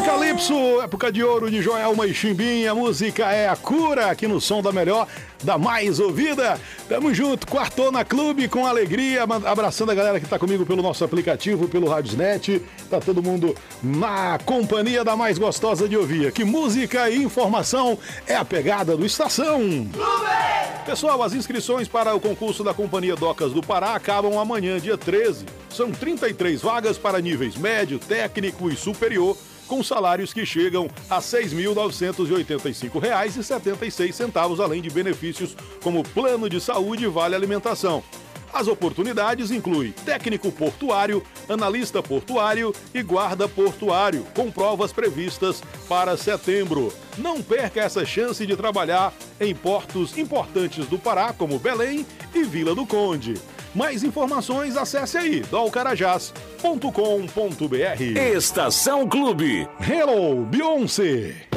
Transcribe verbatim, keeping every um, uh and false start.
Calypso, época de ouro de Joelma e Chimbinha, a música é a cura, aqui no som da melhor, da mais ouvida. Tamo junto, Quartona Clube com alegria, abraçando a galera que tá comigo pelo nosso aplicativo, pelo Radiosnet. Tá todo mundo na companhia da mais gostosa de ouvir. Que música e informação é a pegada do Estação Clube. Pessoal, as inscrições para o concurso da Companhia Docas do Pará acabam amanhã, dia treze. São trinta e três vagas para níveis médio, técnico e superior, com salários que chegam a seis mil novecentos e oitenta e cinco reais e setenta e seis centavos, além de benefícios como plano de saúde e vale alimentação. As oportunidades incluem técnico portuário, analista portuário e guarda portuário, com provas previstas para setembro. Não perca essa chance de trabalhar em portos importantes do Pará, como Belém e Vila do Conde. Mais informações, acesse aí, dolcarajás ponto com ponto br. Estação Clube. Hello, Beyoncé.